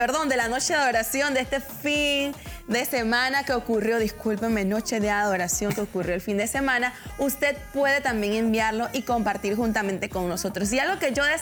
perdón, de la noche de adoración, de este fin de semana que ocurrió, discúlpenme, noche de adoración que ocurrió el fin de semana, usted puede también enviarlo y compartir juntamente con nosotros. Y algo que yo